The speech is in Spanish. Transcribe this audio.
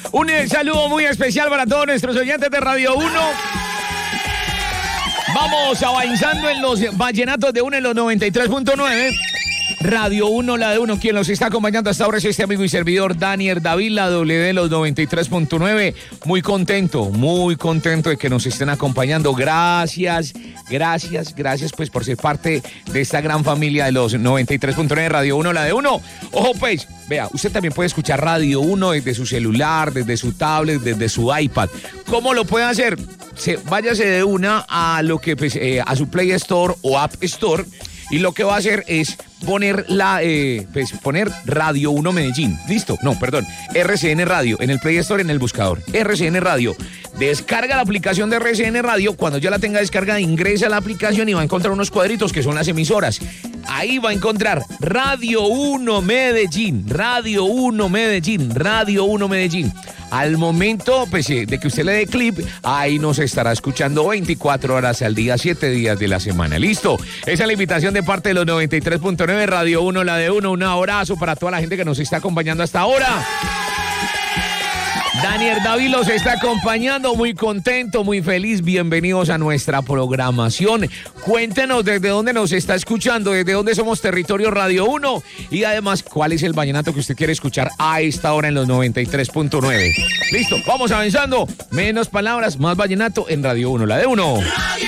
Un saludo muy especial para todos nuestros oyentes de Radio 1. Vamos avanzando en los vallenatos de 1 en los 93.9. Radio 1, la de 1, quien los está acompañando hasta ahora es este amigo y servidor Daniel David, la doble de los 93.9. Muy contento de que nos estén acompañando. Gracias pues por ser parte de esta gran familia de los 93.9 Radio 1, la de 1. Ojo pues, vea, usted también puede escuchar Radio 1 desde su celular, desde su tablet, desde su iPad. ¿Cómo lo puede hacer? Váyase de una a lo que pues, a su Play Store o App Store. Y lo que va a hacer es poner poner Radio 1 Medellín. ¿Listo? No, perdón. RCN Radio en el Play Store, en el buscador. RCN Radio. Descarga la aplicación de RCN Radio. Cuando ya la tenga descargada, ingresa a la aplicación y va a encontrar unos cuadritos que son las emisoras. Ahí va a encontrar Radio 1 Medellín. Radio 1 Medellín. Radio 1 Medellín. Al momento pues, de que usted le dé clip, ahí nos estará escuchando 24 horas al día, 7 días de la semana. ¿Listo? Esa es la invitación de parte de los 93.9 Radio 1, la de 1. Un abrazo para toda la gente que nos está acompañando hasta ahora. Daniel David los está acompañando, muy contento, muy feliz. Bienvenidos a nuestra programación. Cuéntenos desde dónde nos está escuchando, desde dónde somos Territorio Radio 1 y además cuál es el vallenato que usted quiere escuchar a esta hora en los 93.9. Listo, vamos avanzando. Menos palabras, más vallenato en Radio 1, la de 1.